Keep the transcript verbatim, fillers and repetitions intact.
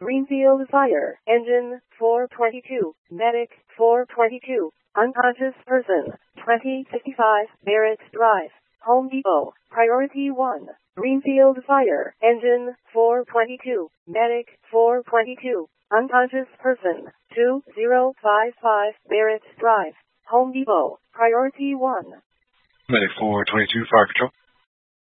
Greenfield Fire. Engine four twenty-two. Medic four twenty-two. Unconscious person. twenty fifty-five. Barrett Drive. Home Depot. Priority one. Greenfield Fire. Engine four twenty-two. Medic four twenty-two. Unconscious person. two zero five five. Barrett Drive. Home Depot. Priority one. Medic four twenty-two, Fire Control.